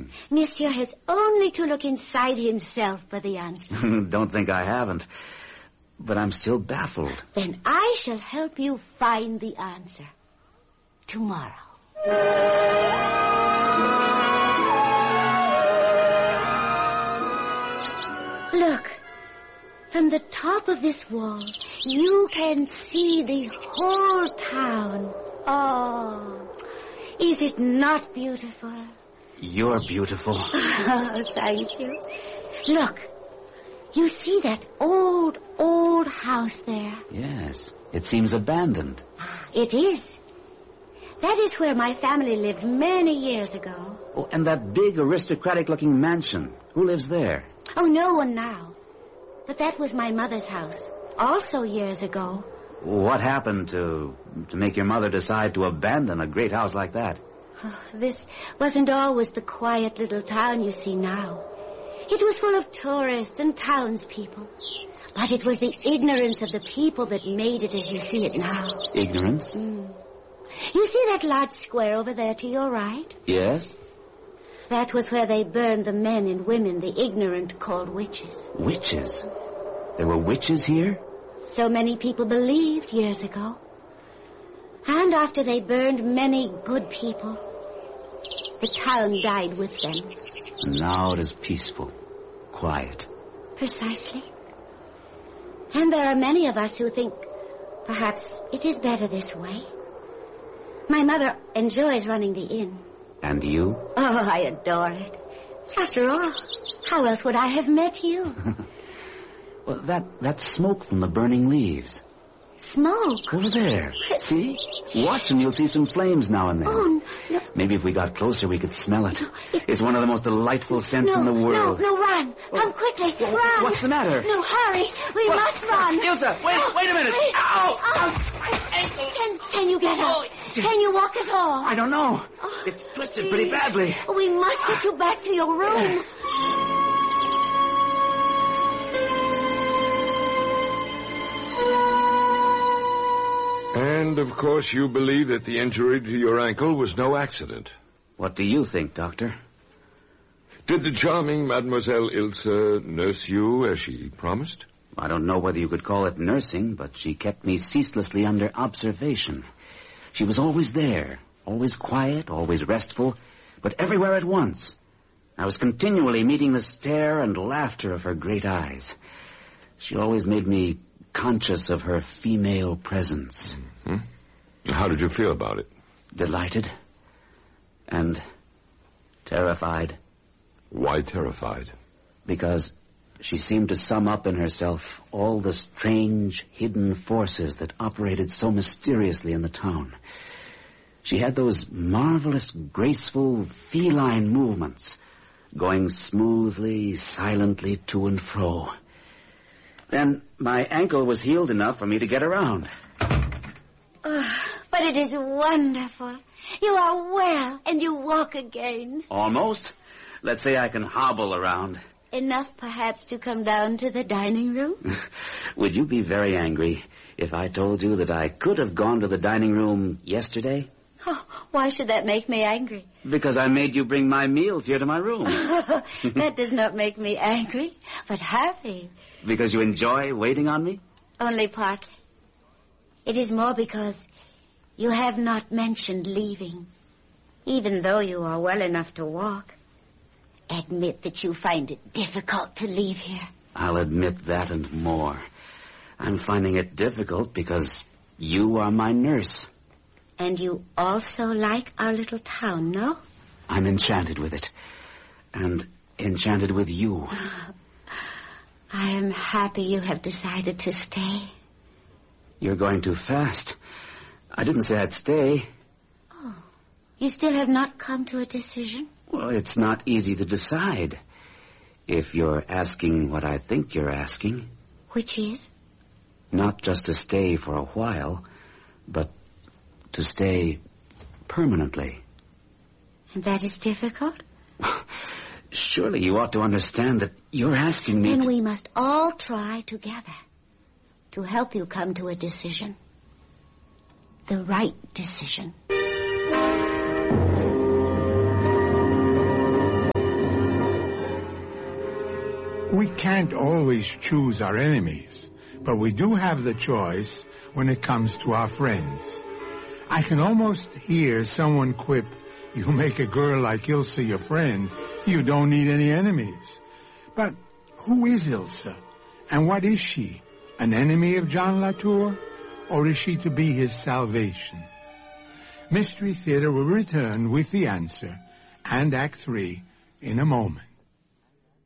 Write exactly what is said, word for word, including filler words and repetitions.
asking? Monsieur has only to look inside himself for the answer. Don't think I haven't. But I'm still baffled. Then I shall help you find the answer. Tomorrow. Look. From the top of this wall, you can see the whole town. Oh, is it not beautiful? You're beautiful. Oh, thank you. Look, you see that old, old house there? Yes, it seems abandoned. It is. That is where my family lived many years ago. Oh, and that big aristocratic-looking mansion. Who lives there? Oh, no one now. But that was my mother's house, also years ago. What happened to to make your mother decide to abandon a great house like that? Oh, this wasn't always the quiet little town you see now. It was full of tourists and townspeople. But it was the ignorance of the people that made it as you see it now. Ignorance? Mm. You see that large square over there to your right? Yes. That was where they burned the men and women the ignorant called witches. Witches? There were witches here? So many people believed years ago. And after they burned many good people, the town died with them. Now it is peaceful, quiet. Precisely. And there are many of us who think perhaps it is better this way. My mother enjoys running the inn. And you? Oh, I adore it. After all, how else would I have met you? Well, that, that smoke from the burning leaves. Smoke? Over there. See? Watch and you'll see some flames now and then. Oh, no. Maybe if we got closer we could smell it. It's one of the most delightful scents no, in the world. No, no, run. Come quickly. Oh, run. what's the matter? No, hurry. We what? must run. Ilsa, wait, oh, wait a minute. Wait. Ow! Oh. My ankle. Can, can you get up? Oh. Can you walk at all? I don't know. Oh, it's twisted please. pretty badly. We must get you back to your room. And, of course, you believe that the injury to your ankle was no accident. What do you think, Doctor? Did the charming Mademoiselle Ilse nurse you as she promised? I don't know whether you could call it nursing, but she kept me ceaselessly under observation. She was always there, always quiet, always restful, but everywhere at once. I was continually meeting the stare and laughter of her great eyes. She always made me conscious of her female presence. Mm-hmm. How did you feel about it? Delighted. And terrified. Why terrified? Because she seemed to sum up in herself all the strange, hidden forces that operated so mysteriously in the town. She had those marvelous, graceful, feline movements, going smoothly, silently to and fro. Then my ankle was healed enough for me to get around. Oh, but it is wonderful. You are well, and you walk again. Almost. Let's say I can hobble around. Enough, perhaps, to come down to the dining room? Would you be very angry if I told you that I could have gone to the dining room yesterday? Oh, why should that make me angry? Because I made you bring my meals here to my room. That does not make me angry, but happy. Because you enjoy waiting on me? Only partly. It is more because you have not mentioned leaving, even though you are well enough to walk. Admit that you find it difficult to leave here. I'll admit that and more. I'm finding it difficult because you are my nurse. And you also like our little town, no? I'm enchanted with it. And enchanted with you. I am happy you have decided to stay. You're going too fast. I didn't say I'd stay. Oh, you still have not come to a decision? Well, it's not easy to decide. If you're asking what I think you're asking. Which is? Not just to stay for a while, but to stay permanently. And that is difficult? Surely you ought to understand that you're asking me Then to... we must all try together to help you come to a decision. The right decision. We can't always choose our enemies, but we do have the choice when it comes to our friends. I can almost hear someone quip, "You make a girl like Ilsa your friend, you don't need any enemies." But who is Ilsa? And what is she? An enemy of John Latour? Or is she to be his salvation? Mystery Theater will return with the answer and Act Three in a moment.